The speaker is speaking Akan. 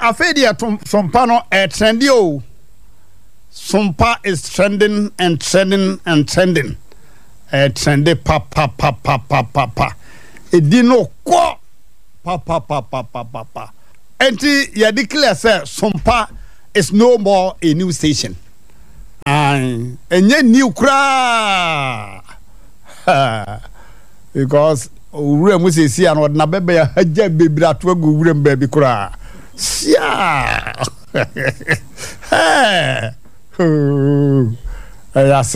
afedia sompa no trendy o. Sompa is trending and trending and trending. Trendy pa. Edino ko pa. Enti ya declare say Sompa is no more a new station. Enye new kra. Because ure mu se si an na bebe ya haja bebra to agu ure mbabi kra. Sia.